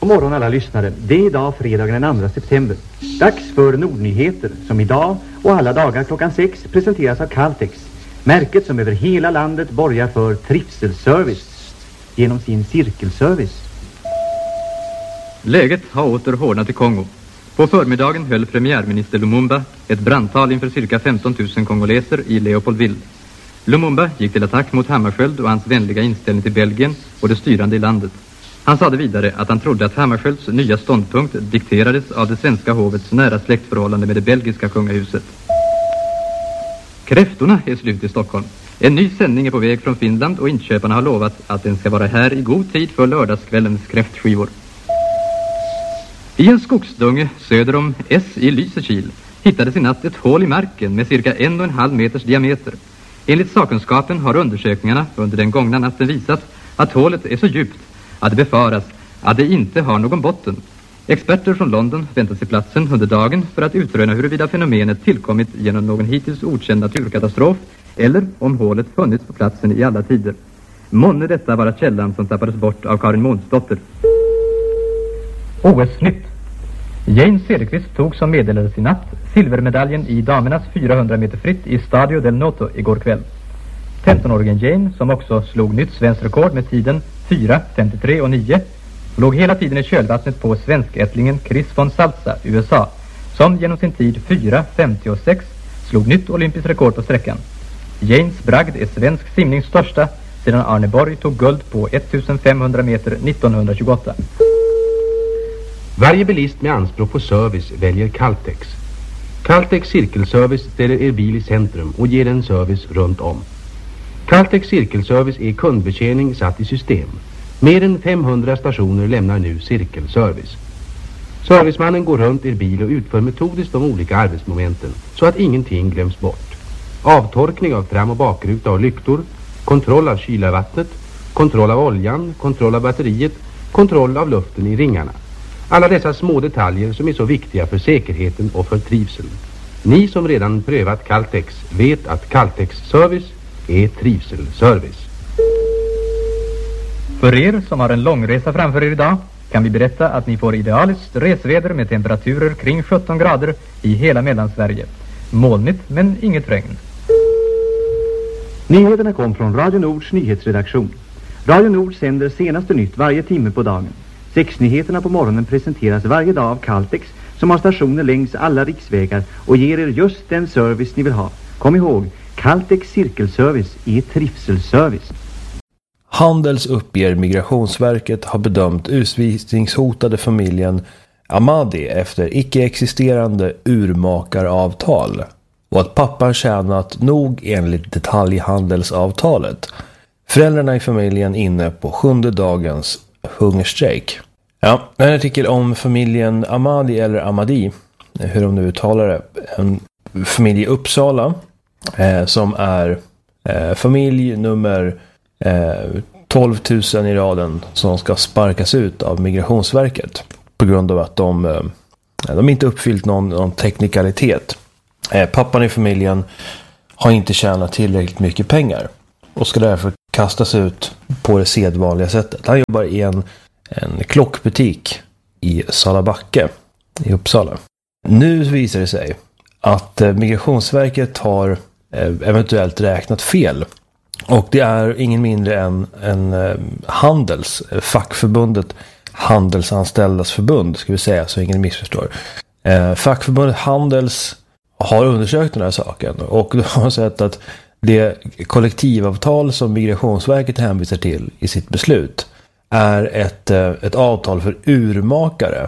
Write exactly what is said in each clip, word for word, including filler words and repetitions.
morgon alla lyssnare. Det är idag fredagen den andra september. Dags för Nordnyheter som idag och alla dagar klockan sex presenteras av Caltex. Märket som över hela landet borgar för trivselservice genom sin cirkelservice. Läget har åter hårdnat i Kongo. På förmiddagen höll premiärminister Lumumba ett brandtal inför cirka femton tusen kongoleser i Leopoldville. Lumumba gick till attack mot Hammarskjöld och hans vänliga inställning till Belgien och det styrande i landet. Han sade vidare att han trodde att Hammarskjölds nya ståndpunkt dikterades av det svenska hovets nära släktförhållande med det belgiska kungahuset. Kräftorna är slut i Stockholm. En ny sändning är på väg från Finland och inköparna har lovat att den ska vara här i god tid för lördagskvällens kräftskivor. I en skogsdunge söder om S i Lysekil hittades i natt ett hål i marken med cirka en och en halv meters diameter. Enligt sakkunskapen har undersökningarna under den gångna natten visat att hålet är så djupt att det befaras att det inte har någon botten. Experter från London väntar sig platsen under dagen för att utröna huruvida fenomenet tillkommit genom någon hittills okänd naturkatastrof eller om hålet funnits på platsen i alla tider. Månne detta vara källan som tappades bort av Karin Månsdotter. O S-nytt. Jane Cederqvist tog som meddelades i natt silvermedaljen i damernas fyrahundra meter fritt i Stadio del Noto igår kväll. femtonåringen Jane, som också slog nytt svenskt rekord med tiden fyra femtiotre och nio, låg hela tiden i kölvattnet på svenskättlingen Chris von Salza, U S A, som genom sin tid fyra femtiosex slog nytt olympiskt rekord på sträckan. Janes bragd är svensk simnings största sedan Arne Borg tog guld på femtonhundra meter nittonhundratjugoåtta. Varje bilist med anspråk på service väljer Caltex. Caltex cirkelservice ställer er bil i centrum och ger en service runt om. Caltex cirkelservice är kundbetjäning satt i system. Mer än femhundra stationer lämnar nu cirkelservice. Servicemannen går runt er bil och utför metodiskt de olika arbetsmomenten så att ingenting glöms bort. Avtorkning av fram- och bakruta och lyktor, kontroll av kylarvattnet, kontroll av oljan, kontroll av batteriet, kontroll av luften i ringarna. Alla dessa små detaljer som är så viktiga för säkerheten och för trivseln. Ni som redan prövat Caltex vet att Caltex service är trivselservice. För er som har en långresa framför er idag kan vi berätta att ni får idealiskt resväder med temperaturer kring sjutton grader i hela Mellansverige. Molnigt men inget regn. Nyheterna kom från Radio Nords nyhetsredaktion. Radio Nord sänder senaste nytt varje timme på dagen. Sexnyheterna på morgonen presenteras varje dag av Caltex som har stationer längs alla riksvägar och ger er just den service ni vill ha. Kom ihåg, Caltex cirkelservice är trivselservice. Handels uppger Migrationsverket har bedömt utvisningshotade familjen Amadi efter icke-existerande urmakaravtal och att pappan tjänat nog enligt detaljhandelsavtalet. Föräldrarna i familjen inne på sjunde dagens hungerstrejk. Ja, en artikel om familjen Amadi eller Amadi, hur de nu uttalar det. En familj i Uppsala eh, som är eh, familj nummer eh, tolv tusen i raden som ska sparkas ut av Migrationsverket på grund av att de, eh, de inte uppfyllt någon, någon teknikalitet. Eh, pappan i familjen har inte tjänat tillräckligt mycket pengar och ska därför kastas ut på det sedvanliga sättet. Han jobbar i en, en klockbutik i Salabacke i Uppsala. Nu visar det sig att eh, Migrationsverket har eh, eventuellt räknat fel. Och det är ingen mindre än en eh, Handels, eh, fackförbundet Handelsanställdas förbund, ska vi säga så ingen missförstår. Eh, fackförbundet Handels har undersökt den här saken och de har sett att det kollektivavtal som Migrationsverket hänvisar till i sitt beslut är ett, ett avtal för urmakare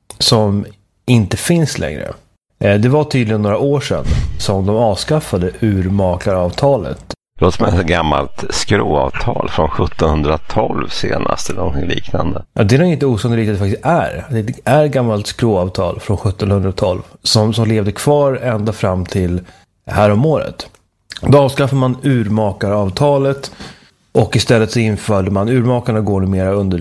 som inte finns längre. Det var tydligen några år sedan som de avskaffade urmakaravtalet. Det låter som ett gammalt skråavtal från sjuttonhundratolv senast eller något liknande. Ja, det är nog inte osannolikt att det faktiskt är. Det är ett gammalt skråavtal från sjuttonhundratolv som, som levde kvar ända fram till häromåret. Då avskaffar man urmakaravtalet och istället så införde man urmakarna går numera under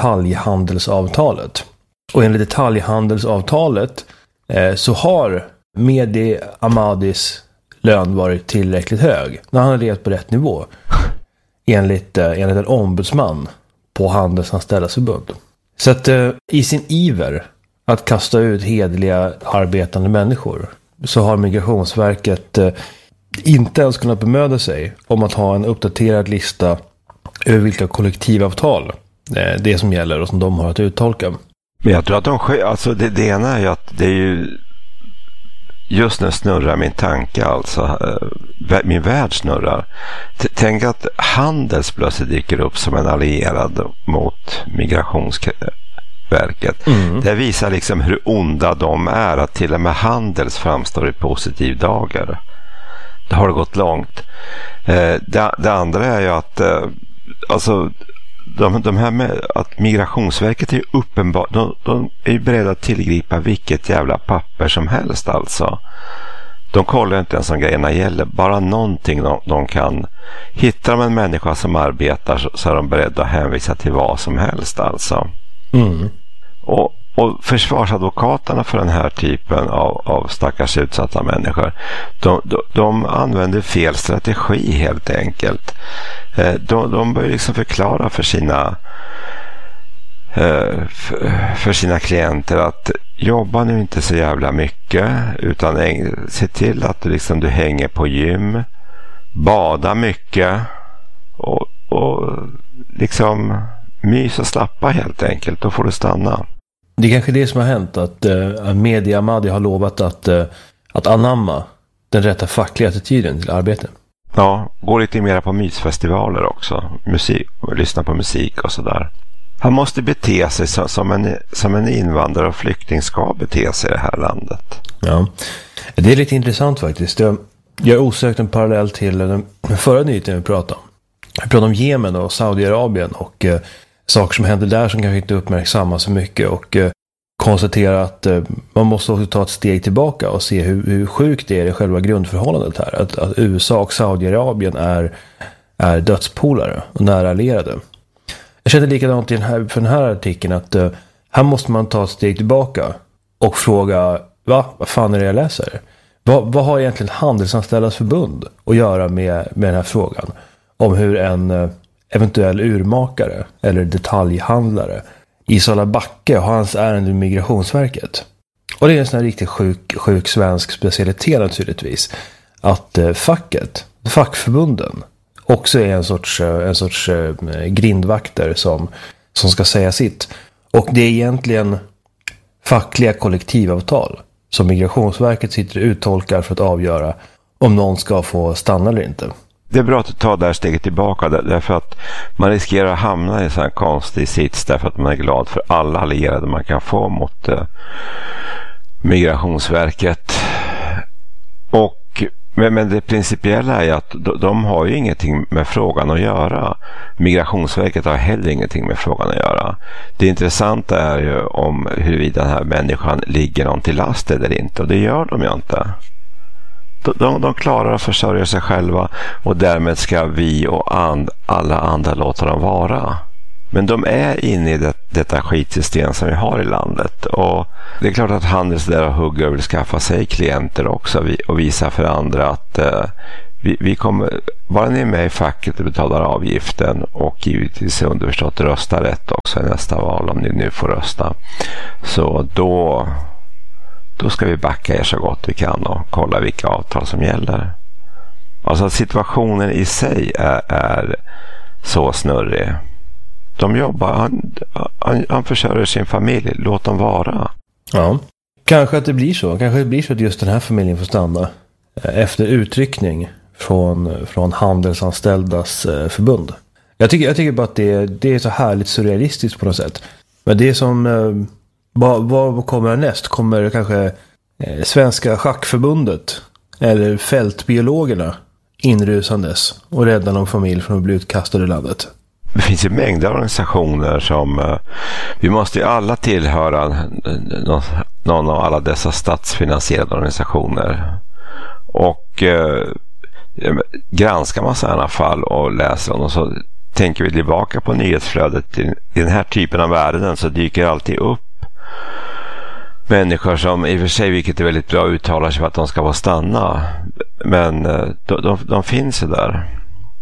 detaljhandelsavtalet. Och enligt detaljhandelsavtalet eh, så har Mehdi Amadis lön varit tillräckligt hög när han har legat på rätt nivå enligt, eh, enligt en ombudsman på Handelsanställdas förbund. Så att eh, i sin iver att kasta ut hedliga arbetande människor så har Migrationsverket eh, inte ens kunnat bemöda sig om att ha en uppdaterad lista över vilka kollektivavtal eh, det är som gäller och som de har att uttolka. Men jag tror att de alltså det, det ena är ju att det är ju just nu snurrar min tanke alltså, min värld snurrar. T- tänk att Handels plötsligt dyker upp som en allierad mot Migrationsverket. Mm. Det visar liksom hur onda de är, att till och med Handels framstår i positiv dager. Det har gått långt. Eh, det, det andra är ju att eh, alltså De, de här med att Migrationsverket är uppenbart, de, de är ju beredda att tillgripa vilket jävla papper som helst alltså. De kollar inte ens om grejerna gäller, bara någonting de, de kan. Hittar de en människa som arbetar så, så är de beredda att hänvisa till vad som helst alltså. Mm. Och, och försvarsadvokaterna för den här typen av, av stackars utsatta människor, de, de, de använder fel strategi helt enkelt. De, de börjar liksom förklara för sina för sina klienter att jobba nu inte så jävla mycket, utan se till att du, liksom, du hänger på gym, bada mycket och, och liksom mys och slappa helt enkelt, då får du stanna. Det är kanske det som har hänt, att uh, Media Ahmadi har lovat att, uh, att anamma den rätta fackliga attityden till arbete. Ja, gå lite mer på mysfestivaler också. Musik, lyssna på musik och sådär. Han måste bete sig så, som, en, som en invandrare och flykting ska bete sig i det här landet. Ja, det är lite intressant faktiskt. Jag gör osökt en parallell till den förra nyheten vi pratade om. Vi pratade om Jemen och Saudiarabien och eh, saker som händer där som kanske inte uppmärksammas så mycket, och eh, konstatera att eh, man måste också ta ett steg tillbaka och se hur, hur sjukt det är i själva grundförhållandet här. Att, att U S A och Saudiarabien är, är dödspolare och nära allierade. Jag känner likadant i den här, för den här artikeln att eh, här måste man ta ett steg tillbaka och fråga, va? Vad fan är det jag läser? Vad, vad har egentligen Handelsanställdas förbund att göra med, med den här frågan? Om hur en eh, eventuell urmakare eller detaljhandlare i Sala Backe har hans ärende med Migrationsverket. Och det är en sån här riktigt sjuk, sjuk svensk specialitet naturligtvis. Att eh, facket, fackförbunden, också är en sorts, en sorts eh, grindvakter som, som ska säga sitt. Och det är egentligen fackliga kollektivavtal som Migrationsverket sitter och uttolkar för att avgöra om någon ska få stanna eller inte. Det är bra att ta det här steget tillbaka, därför att man riskerar att hamna i en sån här konstig sits därför att man är glad för alla allierade man kan få mot eh, Migrationsverket. Och, men, men det principiella är att de, de har ju ingenting med frågan att göra. Migrationsverket har heller ingenting med frågan att göra. Det intressanta är ju om huruvida den här människan ligger någon till last eller inte, och det gör de ju inte. De, de klarar att försörja sig själva, och därmed ska vi och and, alla andra låta dem vara. Men de är inne i det, detta skitsystem som vi har i landet, och det är klart att Handels där och hugger vill skaffa sig klienter också och visa för andra att eh, vi, vi kommer, bara ni är med i facket och betalar avgiften och givetvis underförstått rösta rätt också i nästa val om ni nu får rösta, så då då ska vi backa er så gott vi kan och kolla vilka avtal som gäller. Alltså situationen i sig är, är så snurrig. De jobbar, han, han, han försörjer sin familj, låt dem vara. Ja, kanske att det blir så. Kanske det blir så att just den här familjen får stanna efter utryckning från, från Handelsanställdas förbund. Jag tycker, jag tycker bara att det, det är så härligt surrealistiskt på något sätt. Men det är som... Vad, vad kommer näst? Kommer kanske eh, Svenska Schackförbundet eller fältbiologerna inrusandes och rädda någon familj från att bli utkastade i landet? Det finns ju mängder av organisationer som eh, vi måste ju alla tillhöra någon, någon av alla dessa statsfinansierade organisationer, och eh, granskar man sådana fall och läser om dem, så tänker vi tillbaka på nyhetsflödet i, i den här typen av ärenden, så dyker alltid upp människor som i och för sig, vilket är väldigt bra, uttalar sig för att de ska få stanna, men de, de, de finns ju där.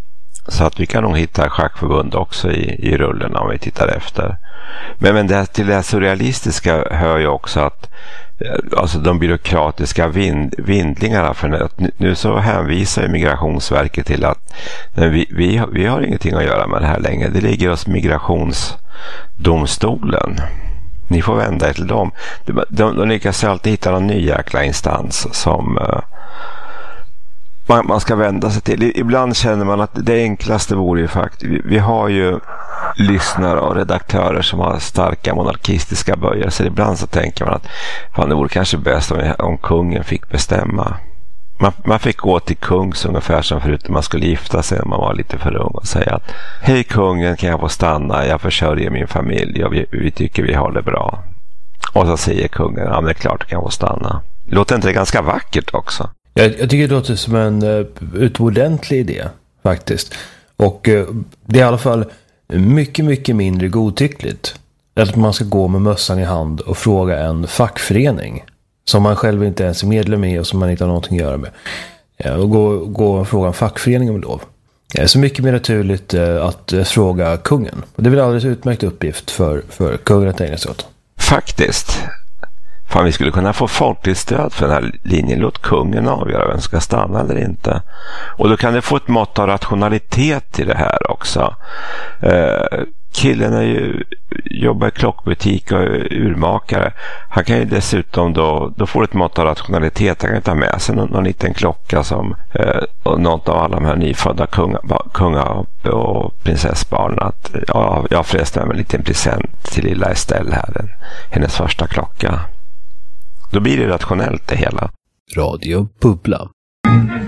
Så att vi kan nog hitta schackförbund också i, i rullen om vi tittar efter. Men, men det, till det surrealistiska hör ju också att alltså de byråkratiska vind, vindlingarna. För nu, nu så hänvisar ju Migrationsverket till att men vi, vi, vi har ingenting att göra med det här längre. Det ligger hos Migrationsdomstolen. Ni får vända er till dem. De, de, de lyckas alltid hitta någon ny jäkla instans som uh, man, man ska vända sig till. Ibland känner man att det enklaste vore ju faktiskt. Vi, vi har ju lyssnare och redaktörer som har starka monarkistiska böjer. Så ibland så tänker man att fan, det vore kanske bäst om, om kungen fick bestämma. Man, man fick gå till kungs ungefär som förut när man skulle gifta sig när man var lite för ung och säga att hej kungen, kan jag få stanna? Jag försörjer min familj och vi, vi tycker vi har det bra. Och så säger kungen, ja men det är klart du kan få stanna. Låter inte det ganska vackert också? Jag, jag tycker det låter som en uh, utomordentlig idé faktiskt. Och uh, det är i alla fall mycket, mycket mindre godtyckligt att man ska gå med mössan i hand och fråga en fackförening som man själv inte ens är medlem i och som man inte har någonting att göra med. Ja, och gå, gå och fråga en fackförening om lov. Det är så mycket mer naturligt uh, att uh, fråga kungen. Och det är väl alldeles utmärkt uppgift för, för kungen att ägna sig åt. Faktiskt. Fan, vi skulle kunna få folkligt stöd för den här linjen. Låt kungen avgöra vem ska stanna eller inte. Och då kan det få ett mått av rationalitet i det här också. Eh, killen är ju, jobbar i klockbutik och urmakare. Han kan ju dessutom då, då får ett mått av rationalitet. Han kan ta med sig någon, någon liten klocka som eh, och något av alla de här nyfödda kunga, kunga och prinsessbarnen. Att, ja, jag har förresten en liten present till lilla Estelle här. Hennes första klocka. Då blir det rationellt det hela. Radio Bubbla.